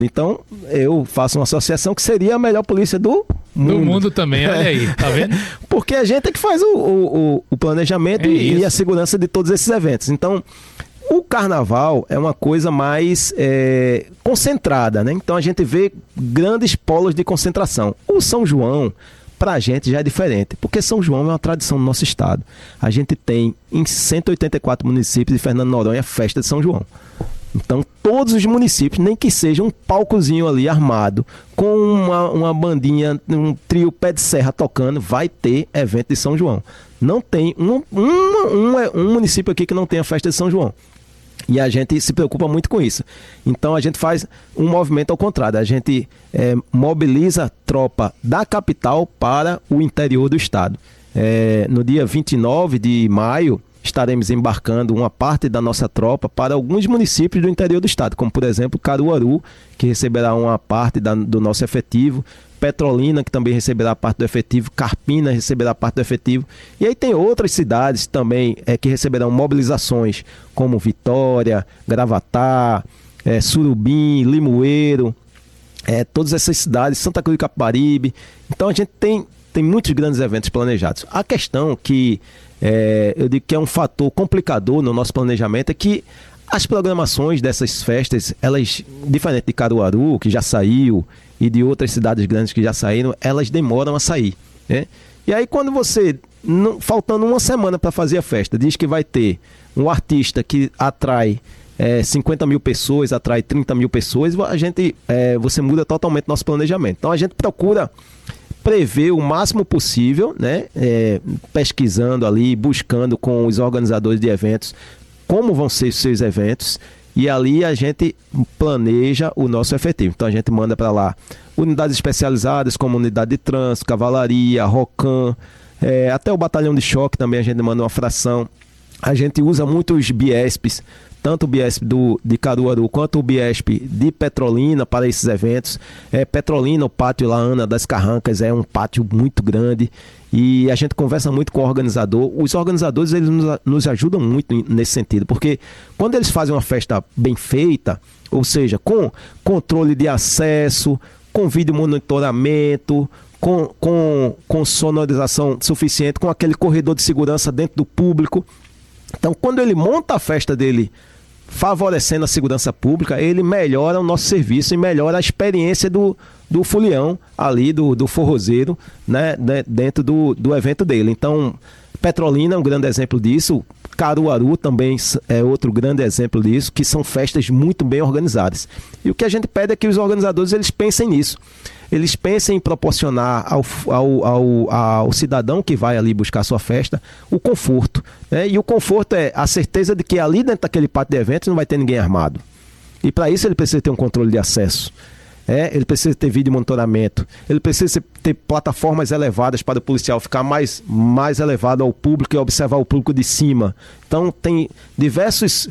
Então, eu faço uma associação que seria a melhor polícia do mundo. Do mundo também, olha aí, tá vendo? Porque a gente é que faz o planejamento e a segurança de todos esses eventos. Então, o carnaval é uma coisa mais concentrada, né? Então, a gente vê grandes polos de concentração. O São João, pra gente, já é diferente, porque São João é uma tradição do nosso estado. A gente tem, em 184 municípios de Fernando de Noronha, a festa de São João. Então, todos os municípios, nem que seja um palcozinho ali armado, com uma bandinha, um trio pé de serra tocando, vai ter evento de São João. Não tem um município aqui que não tenha festa de São João. E a gente se preocupa muito com isso. Então, a gente faz um movimento ao contrário. A gente mobiliza tropa da capital para o interior do estado. No dia 29 de maio, estaremos embarcando uma parte da nossa tropa para alguns municípios do interior do estado, como, por exemplo, Caruaru, que receberá uma parte do nosso efetivo, Petrolina, que também receberá parte do efetivo, Carpina receberá parte do efetivo. E aí tem outras cidades também que receberão mobilizações, como Vitória, Gravatá, Surubim, Limoeiro, todas essas cidades, Santa Cruz do Capibaribe. Então a gente tem muitos grandes eventos planejados. A questão que eu digo que é um fator complicador no nosso planejamento é que as programações dessas festas, elas, diferente de Caruaru, que já saiu, e de outras cidades grandes que já saíram, elas demoram a sair, né? E aí quando você, faltando uma semana para fazer a festa, diz que vai ter um artista que atrai 50 mil pessoas, atrai 30 mil pessoas, você muda totalmente nosso planejamento. Então a gente procura prever o máximo possível, né? Pesquisando ali, buscando com os organizadores de eventos como vão ser os seus eventos, e ali a gente planeja o nosso efetivo. Então a gente manda para lá unidades especializadas como unidade de trânsito, cavalaria, ROCAM, até o batalhão de choque também a gente manda uma fração. A gente usa muito os BIESPs, tanto o BIESP de Caruaru quanto o BIESP de Petrolina para esses eventos. Petrolina, o pátio lá, Ana das Carrancas, é um pátio muito grande e a gente conversa muito com o organizador. Os organizadores, eles nos ajudam muito nesse sentido, porque quando eles fazem uma festa bem feita, ou seja, com controle de acesso, com vídeo monitoramento, com sonorização suficiente, com aquele corredor de segurança dentro do público. Então, quando ele monta a festa dele favorecendo a segurança pública, ele melhora o nosso serviço e melhora a experiência do folião ali, do forrozeiro, né, dentro do evento dele. Então, Petrolina é um grande exemplo disso, Caruaru também é outro grande exemplo disso, que são festas muito bem organizadas. E o que a gente pede é que os organizadores eles pensem nisso. Eles pensem em proporcionar ao cidadão que vai ali buscar sua festa o conforto, né? E o conforto é a certeza de que ali dentro daquele pátio de eventos não vai ter ninguém armado. E para isso ele precisa ter um controle de acesso. Ele precisa ter vídeo monitoramento, ele precisa ter plataformas elevadas para o policial ficar mais elevado ao público e observar o público de cima. Então tem diversas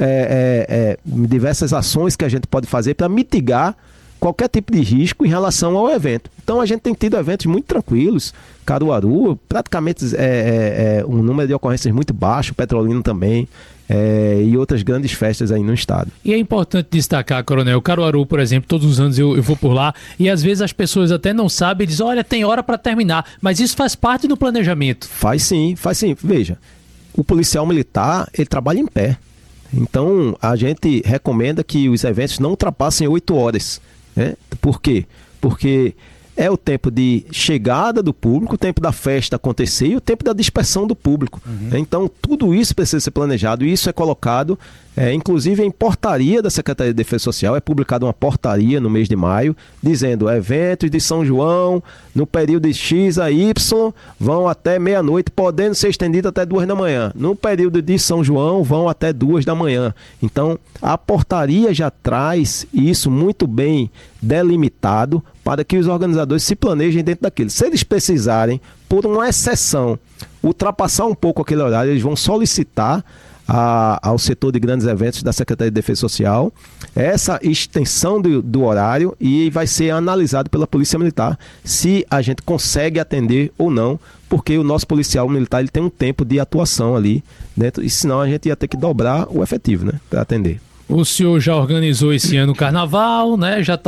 ações que a gente pode fazer para mitigar qualquer tipo de risco em relação ao evento. Então a gente tem tido eventos muito tranquilos, Caruaru, praticamente um número de ocorrências muito baixo, Petrolina também, e outras grandes festas aí no estado. E é importante destacar, Coronel, Caruaru, por exemplo, todos os anos eu vou por lá, e às vezes as pessoas até não sabem, dizem, olha, tem hora para terminar, mas isso faz parte do planejamento. Faz sim. Veja, o policial militar, ele trabalha em pé. Então a gente recomenda que os eventos não ultrapassem 8 horas. Por quê? Porque é o tempo de chegada do público, o tempo da festa acontecer e o tempo da dispersão do público. Então, tudo isso precisa ser planejado e isso é colocado, inclusive em portaria da Secretaria de Defesa Social, é publicada uma portaria no mês de maio, dizendo eventos de São João, no período de X a Y, vão até meia-noite, podendo ser estendido até 2 da manhã. No período de São João, vão até 2 da manhã. Então, a portaria já traz isso muito bem delimitado para que os organizadores se planejem dentro daquilo. Se eles precisarem, por uma exceção, ultrapassar um pouco aquele horário, eles vão solicitar ao setor de grandes eventos da Secretaria de Defesa Social essa extensão do horário e vai ser analisado pela Polícia Militar se a gente consegue atender ou não, porque o nosso policial militar ele tem um tempo de atuação ali dentro, e senão a gente ia ter que dobrar o efetivo, né, para atender. O senhor já organizou esse ano o carnaval, né? Já